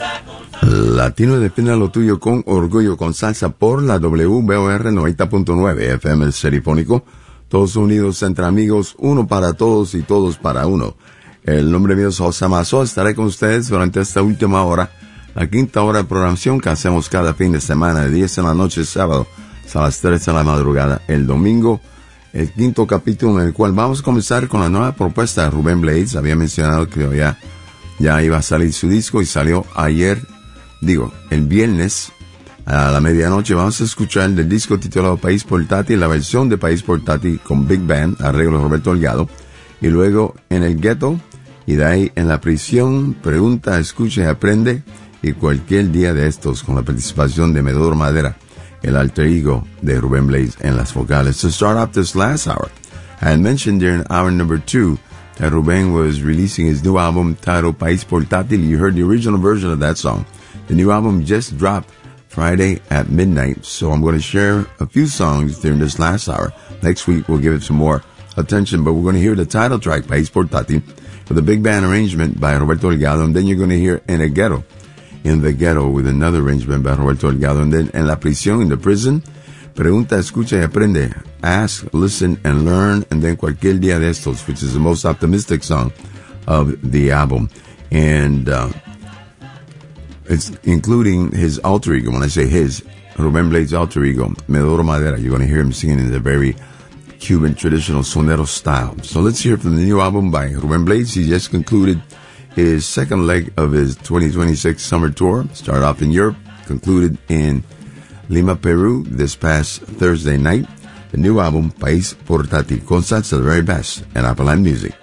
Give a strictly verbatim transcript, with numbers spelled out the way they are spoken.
Latino define lo tuyo con orgullo, con salsa por la W B O R noventa punto nueve F M, el Serifónico. Todos unidos entre amigos, uno para todos y todos para uno. El nombre mío es José Mazó. Estaré con ustedes durante esta última hora, la quinta hora de programación que hacemos cada fin de semana, de diez en la noche, sábado, hasta las tres de la madrugada. El domingo, el quinto capítulo en el cual vamos a comenzar con la nueva propuesta de Rubén Blades. Había mencionado que ya, ya iba a salir su disco y salió ayer. Digo, el viernes a la medianoche vamos a escuchar del disco titulado País Portátil, la versión de País Portátil con Big Band, arreglo de Roberto Delgado, y luego En el Ghetto, y de ahí En la Prisión, Pregunta, Escucha y Aprende, y Cualquier Día de Estos, con la participación de Medoro Madera, el alter ego de Rubén Blades en las vocales. To start off this last hour, I had mentioned during hour number two that Rubén was releasing his new album titled País Portátil. You heard the original version of that song. The new album just dropped Friday at midnight, so I'm going to share a few songs during this last hour. Next week, we'll give it some more attention, but we're going to hear the title track, País Portátil, with a big band arrangement by Roberto Delgado, and then you're going to hear En el Ghetto, In the Ghetto, with another arrangement by Roberto Delgado, and then En la Prisión, In the Prison, Pregunta, Escucha y Aprende, Ask, Listen, and Learn, and then Cualquier Día de Estos, which is the most optimistic song of the album. And, uh, it's including his alter ego. When I say his, Rubén Blades' alter ego, Medoro Madera. You're going to hear him singing in the very Cuban traditional sonero style. So let's hear from the new album by Rubén Blades. He just concluded his second leg of his twenty twenty-six summer tour. Started off in Europe, concluded in Lima, Peru this past Thursday night. The new album, País Portátil, con salsa, the very best, and Apple Music.